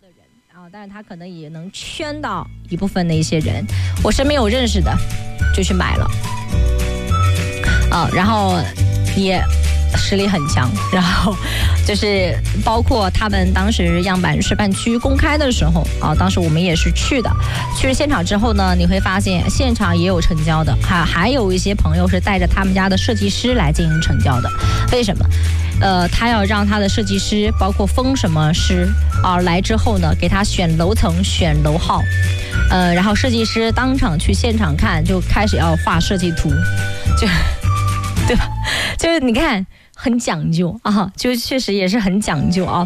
但是他可能也能圈到一部分的一些人。我身边有认识的，就去买了，然后也实力很强，然后就是包括他们当时样板示范区公开的时候当时我们也是去了现场之后呢，你会发现现场也有成交的，还有一些朋友是带着他们家的设计师来进行成交的。为什么？他要让他的设计师包括风什么师来之后呢，给他选楼层选楼号，然后设计师当场去现场看，就开始要画设计图，就对吧？就是你看很讲究就确实也是很讲究